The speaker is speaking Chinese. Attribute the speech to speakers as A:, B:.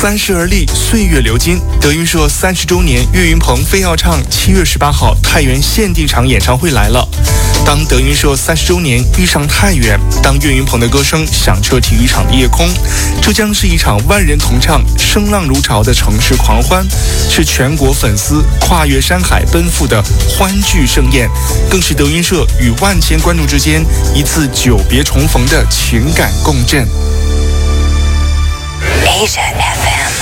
A: 30而立，岁月流金。德云社30周年，岳云鹏非要唱7月18号太原限定场演唱会来了。当德云社30周年遇上太原，当岳云鹏的歌声响彻体育场的夜空，这将是一场万人同唱、声浪如潮的城市狂欢，是全国粉丝跨越山海奔赴的欢聚盛宴，更是德云社与万千观众之间一次久别重逢的情感共振。
B: Asia FM。